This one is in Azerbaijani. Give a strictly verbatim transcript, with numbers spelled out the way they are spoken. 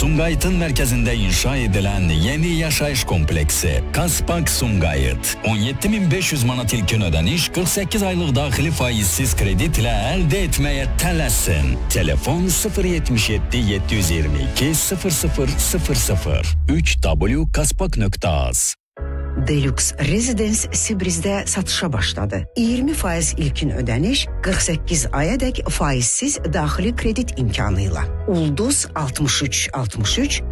Sumgayıt'ın merkezinde inşa edilen yeni yaşayış kompleksi Kaspak Sumgayıt. on yetti min beş yüz manat ilkin ödeniş, qırx səkkiz aylıq daxili faizsiz kredit ile elde etmeye tələsin. Telefon sıfır yetmiş yetti yetti yüz iyirmi iki sıfır sıfır sıfır sıfır üç w kaspak nokta az. Deluxe Residence Sibriz'de satışa başladı. iyirmi faiz ilkin ödeniş, qırx səkkiz ayadək faizsiz daxili kredit imkanıyla. Ulduz altmış üç altmış üç